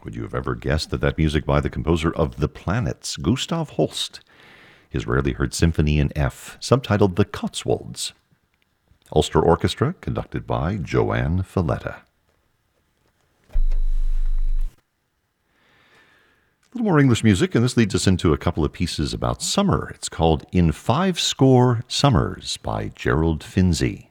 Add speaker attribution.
Speaker 1: Would you have ever guessed that music by the composer of The Planets, Gustav Holst? His rarely heard Symphony in F, subtitled The Cotswolds. Ulster Orchestra, conducted by Joanne Falletta. A little more English music, and this leads us into a couple of pieces about summer. It's called In 5 Score Summers by Gerald Finzi.